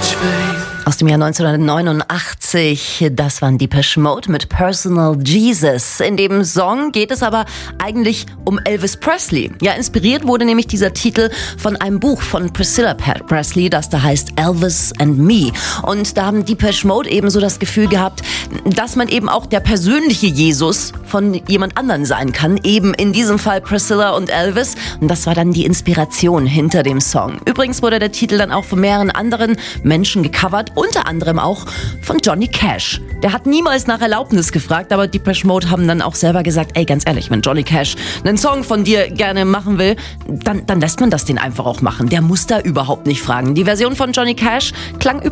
Aus dem Jahr 1989, das waren Depeche Mode mit Personal Jesus. In dem Song geht es aber eigentlich um Elvis Presley. Ja, inspiriert wurde nämlich dieser Titel von einem Buch von Priscilla Presley, das da heißt Elvis and Me. Und da haben Depeche Mode eben so das Gefühl gehabt, dass man eben auch der persönliche Jesus von jemand anderen sein kann. Eben in diesem Fall Priscilla und Elvis. Und das war dann die Inspiration hinter dem Song. Übrigens wurde der Titel dann auch von mehreren anderen Menschen gecovert. Unter anderem auch von Johnny Cash. Der hat niemals nach Erlaubnis gefragt, aber Depeche Mode haben dann auch selber gesagt, ey, ganz ehrlich, wenn Johnny Cash einen Song von dir gerne machen will, dann lässt man das den einfach auch machen. Der muss da überhaupt nicht fragen. Die Version von Johnny Cash klang übrigens